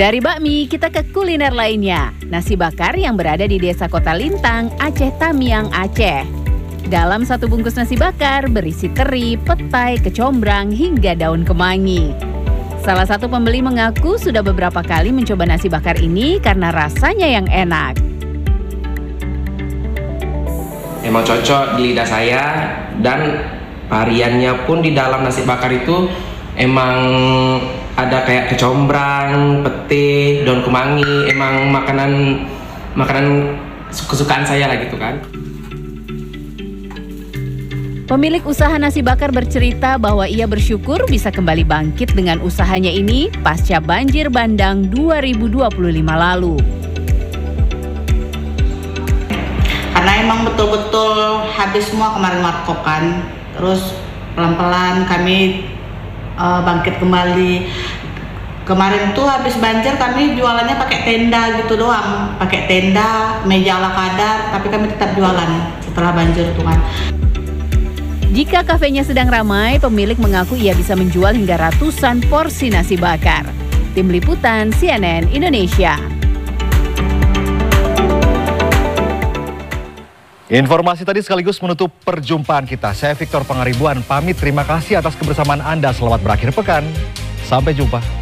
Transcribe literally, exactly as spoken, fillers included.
Dari bakmi, kita ke kuliner lainnya. Nasi bakar yang berada di Desa Kota Lintang, Aceh Tamiang, Aceh. Dalam satu bungkus nasi bakar berisi teri, petai, kecombrang, hingga daun kemangi. Salah satu pembeli mengaku sudah beberapa kali mencoba nasi bakar ini karena rasanya yang enak. Emang cocok di lidah saya, dan variannya pun di dalam nasi bakar itu emang ada kayak kecombrang, pete, daun kemangi. Emang makanan makanan kesukaan saya lah gitu kan. Pemilik usaha nasi bakar bercerita bahwa ia bersyukur bisa kembali bangkit dengan usahanya ini pasca banjir bandang dua ribu dua puluh lima lalu. Karena emang betul-betul habis semua kemarin warkop kan, terus pelan-pelan kami uh, bangkit kembali. Kemarin tuh habis banjir kami jualannya pakai tenda gitu doang, pakai tenda, meja ala kadar, tapi kami tetap jualan setelah banjir tuh kan. Jika kafenya sedang ramai, pemilik mengaku ia bisa menjual hingga ratusan porsi nasi bakar. Tim Liputan C N N Indonesia. Informasi tadi sekaligus menutup perjumpaan kita. Saya Victor Pangaribuan pamit, terima kasih atas kebersamaan Anda. Selamat berakhir pekan. Sampai jumpa.